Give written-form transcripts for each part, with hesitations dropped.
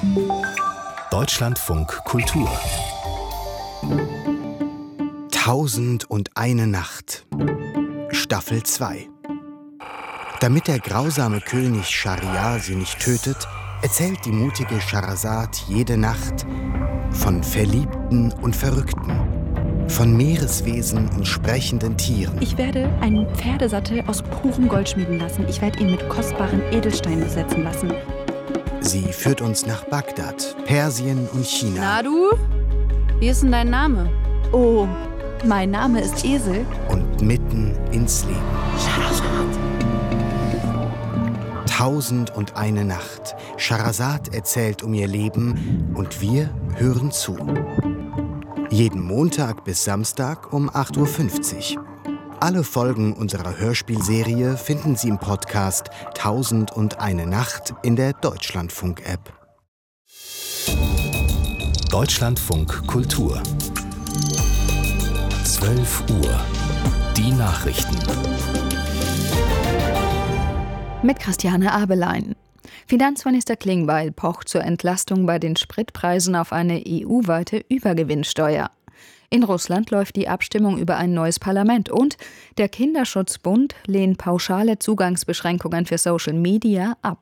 Deutschlandfunk Kultur 1001 Nacht Staffel 2. Damit der grausame König Schahriar sie nicht tötet, erzählt die mutige Schehersad jede Nacht von Verliebten und Verrückten, von Meereswesen und sprechenden Tieren. Ich werde einen Pferdesattel aus purem Gold schmieden lassen. Ich werde ihn mit kostbaren Edelsteinen besetzen lassen. Sie führt uns nach Bagdad, Persien und China. Na du? Wie ist denn dein Name? Oh, mein Name ist Esel. Und mitten ins Leben. 1001 Nacht. Schehersad erzählt um ihr Leben und wir hören zu. Jeden Montag bis Samstag um 8:50 Uhr. Alle Folgen unserer Hörspielserie finden Sie im Podcast 1001 Nacht in der Deutschlandfunk-App. Deutschlandfunk Kultur 12 Uhr. Die Nachrichten. Mit Christiane Abelein. Finanzminister Klingbeil pocht zur Entlastung bei den Spritpreisen auf eine EU-weite Übergewinnsteuer. In Russland läuft die Abstimmung über ein neues Parlament und der Kinderschutzbund lehnt pauschale Zugangsbeschränkungen für Social Media ab.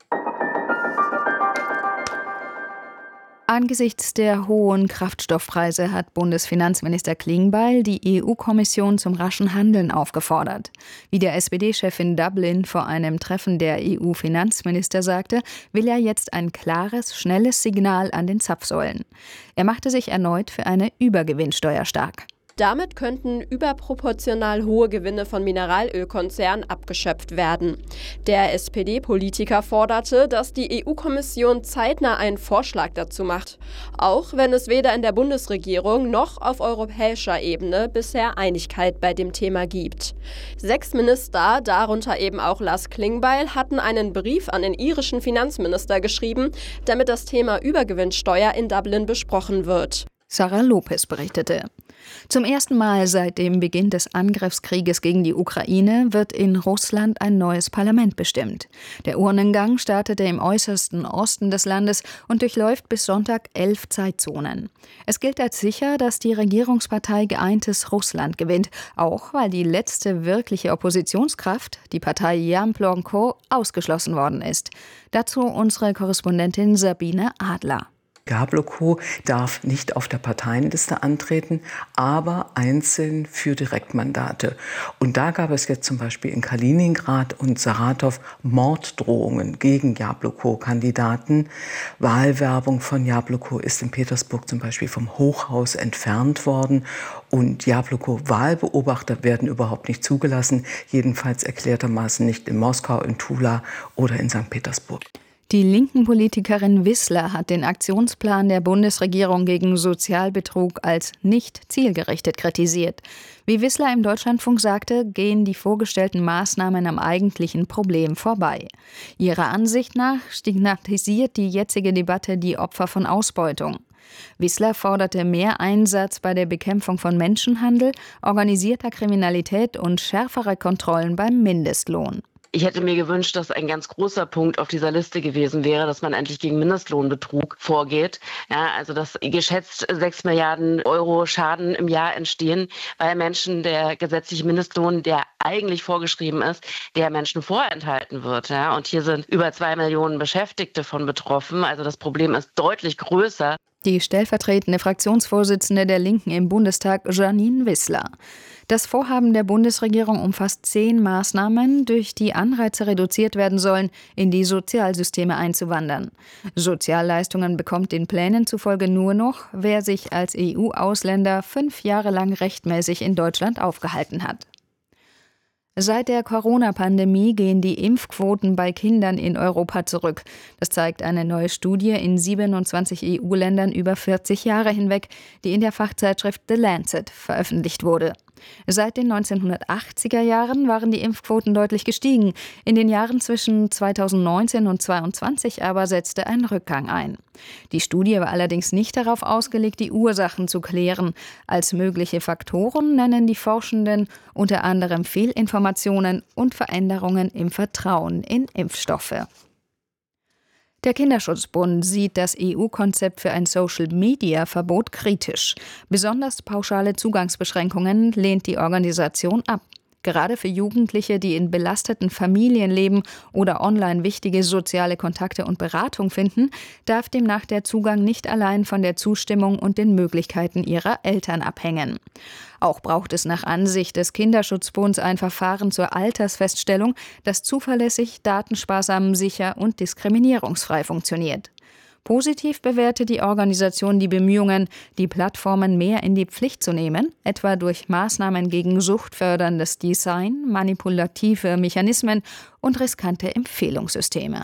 Angesichts der hohen Kraftstoffpreise hat Bundesfinanzminister Klingbeil die EU-Kommission zum raschen Handeln aufgefordert. Wie der SPD-Chef in Dublin vor einem Treffen der EU-Finanzminister sagte, will er jetzt ein klares, schnelles Signal an den Zapfsäulen. Er machte sich erneut für eine Übergewinnsteuer stark. Damit könnten überproportional hohe Gewinne von Mineralölkonzernen abgeschöpft werden. Der SPD-Politiker forderte, dass die EU-Kommission zeitnah einen Vorschlag dazu macht, auch wenn es weder in der Bundesregierung noch auf europäischer Ebene bisher Einigkeit bei dem Thema gibt. 6 Minister, darunter eben auch Lars Klingbeil, hatten einen Brief an den irischen Finanzminister geschrieben, damit das Thema Übergewinnsteuer in Dublin besprochen wird. Sarah Lopez berichtete. Zum ersten Mal seit dem Beginn des Angriffskrieges gegen die Ukraine wird in Russland ein neues Parlament bestimmt. Der Urnengang startete im äußersten Osten des Landes und durchläuft bis Sonntag 11 Zeitzonen. Es gilt als sicher, dass die Regierungspartei Geeintes Russland gewinnt, auch weil die letzte wirkliche Oppositionskraft, die Partei Jabloko, ausgeschlossen worden ist. Dazu unsere Korrespondentin Sabine Adler. Jabloko darf nicht auf der Parteienliste antreten, aber einzeln für Direktmandate. Und da gab es jetzt zum Beispiel in Kaliningrad und Saratow Morddrohungen gegen Jabloko-Kandidaten. Wahlwerbung von Jabloko ist in Petersburg zum Beispiel vom Hochhaus entfernt worden. Und Jabloko-Wahlbeobachter werden überhaupt nicht zugelassen, jedenfalls erklärtermaßen nicht in Moskau, in Tula oder in St. Petersburg. Die linken Politikerin Wissler hat den Aktionsplan der Bundesregierung gegen Sozialbetrug als nicht zielgerichtet kritisiert. Wie Wissler im Deutschlandfunk sagte, gehen die vorgestellten Maßnahmen am eigentlichen Problem vorbei. Ihrer Ansicht nach stigmatisiert die jetzige Debatte die Opfer von Ausbeutung. Wissler forderte mehr Einsatz bei der Bekämpfung von Menschenhandel, organisierter Kriminalität und schärfere Kontrollen beim Mindestlohn. Ich hätte mir gewünscht, dass ein ganz großer Punkt auf dieser Liste gewesen wäre, dass man endlich gegen Mindestlohnbetrug vorgeht. Ja, also dass geschätzt 6 Milliarden Euro Schaden im Jahr entstehen, weil Menschen der gesetzliche Mindestlohn, der eigentlich vorgeschrieben ist, der Menschen vorenthalten wird. Ja, und hier sind über 2 Millionen Beschäftigte von betroffen. Also das Problem ist deutlich größer. Die stellvertretende Fraktionsvorsitzende der Linken im Bundestag, Janine Wissler. Das Vorhaben der Bundesregierung umfasst 10 Maßnahmen, durch die Anreize reduziert werden sollen, in die Sozialsysteme einzuwandern. Sozialleistungen bekommt den Plänen zufolge nur noch, wer sich als EU-Ausländer 5 Jahre lang rechtmäßig in Deutschland aufgehalten hat. Seit der Corona-Pandemie gehen die Impfquoten bei Kindern in Europa zurück. Das zeigt eine neue Studie in 27 EU-Ländern über 40 Jahre hinweg, die in der Fachzeitschrift The Lancet veröffentlicht wurde. Seit den 1980er Jahren waren die Impfquoten deutlich gestiegen. In den Jahren zwischen 2019 und 2022 aber setzte ein Rückgang ein. Die Studie war allerdings nicht darauf ausgelegt, die Ursachen zu klären. Als mögliche Faktoren nennen die Forschenden unter anderem Fehlinformationen und Veränderungen im Vertrauen in Impfstoffe. Der Kinderschutzbund sieht das EU-Konzept für ein Social-Media-Verbot kritisch. Besonders pauschale Zugangsbeschränkungen lehnt die Organisation ab. Gerade für Jugendliche, die in belasteten Familien leben oder online wichtige soziale Kontakte und Beratung finden, darf demnach der Zugang nicht allein von der Zustimmung und den Möglichkeiten ihrer Eltern abhängen. Auch braucht es nach Ansicht des Kinderschutzbunds ein Verfahren zur Altersfeststellung, das zuverlässig, datensparsam, sicher und diskriminierungsfrei funktioniert. Positiv bewertet die Organisation die Bemühungen, die Plattformen mehr in die Pflicht zu nehmen, etwa durch Maßnahmen gegen suchtförderndes Design, manipulative Mechanismen und riskante Empfehlungssysteme.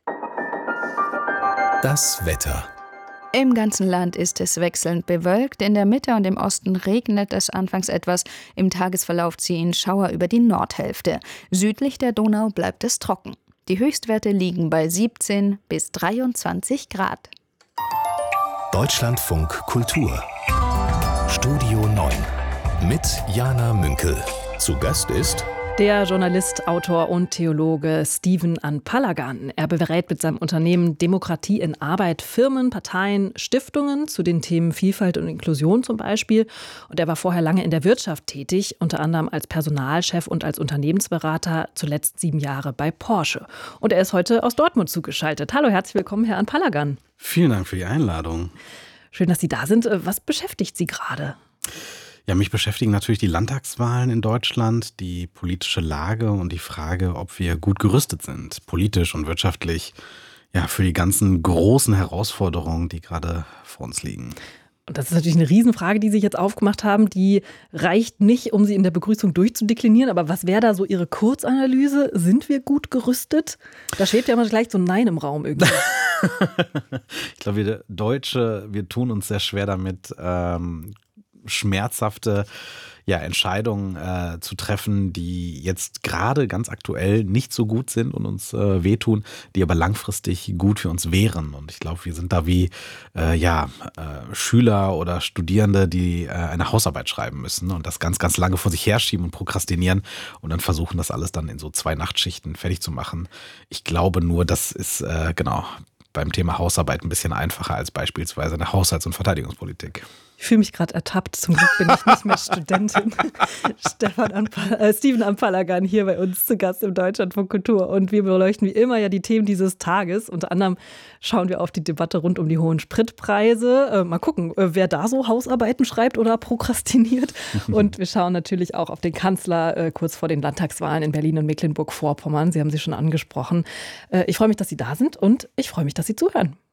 Das Wetter. Im ganzen Land ist es wechselnd bewölkt. In der Mitte und im Osten regnet es anfangs etwas. Im Tagesverlauf ziehen Schauer über die Nordhälfte. Südlich der Donau bleibt es trocken. Die Höchstwerte liegen bei 17 bis 23 Grad. Deutschlandfunk Kultur. Studio 9 mit Jana Münkel. Zu Gast ist der Journalist, Autor und Theologe Stephen Anpalagan. Er berät mit seinem Unternehmen Demokratie in Arbeit Firmen, Parteien, Stiftungen zu den Themen Vielfalt und Inklusion zum Beispiel. Und er war vorher lange in der Wirtschaft tätig, unter anderem als Personalchef und als Unternehmensberater, zuletzt 7 Jahre bei Porsche. Und er ist heute aus Dortmund zugeschaltet. Hallo, herzlich willkommen, Herr Anpalagan. Vielen Dank für die Einladung. Schön, dass Sie da sind. Was beschäftigt Sie gerade? Ja, mich beschäftigen natürlich die Landtagswahlen in Deutschland, die politische Lage und die Frage, ob wir gut gerüstet sind, politisch und wirtschaftlich, ja, für die ganzen großen Herausforderungen, die gerade vor uns liegen. Und das ist natürlich eine Riesenfrage, die Sie jetzt aufgemacht haben. Die reicht nicht, um sie in der Begrüßung durchzudeklinieren. Aber was wäre da so Ihre Kurzanalyse? Sind wir gut gerüstet? Da schwebt ja immer gleich so ein Nein im Raum irgendwie. Ich glaube, wir Deutsche, wir tun uns sehr schwer damit, schmerzhafte Entscheidungen zu treffen, die jetzt gerade ganz aktuell nicht so gut sind und uns wehtun, die aber langfristig gut für uns wären. Und ich glaube, wir sind da wie Schüler oder Studierende, die eine Hausarbeit schreiben müssen und das ganz, ganz lange vor sich herschieben und prokrastinieren und dann versuchen, das alles dann in so 2 Nachtschichten fertig zu machen. Ich glaube nur, das ist beim Thema Hausarbeit ein bisschen einfacher als beispielsweise eine Haushalts- und Verteidigungspolitik. Ich fühle mich gerade ertappt. Zum Glück bin ich nicht mehr Studentin. Stephen Anpalagan hier bei uns zu Gast im Deutschlandfunk Kultur. Und wir beleuchten wie immer ja die Themen dieses Tages. Unter anderem schauen wir auf die Debatte rund um die hohen Spritpreise. Mal gucken, wer da so Hausarbeiten schreibt oder prokrastiniert. Und wir schauen natürlich auch auf den Kanzler kurz vor den Landtagswahlen in Berlin und Mecklenburg-Vorpommern. Sie haben sie schon angesprochen. Ich freue mich, dass Sie da sind und ich freue mich, dass Sie zuhören.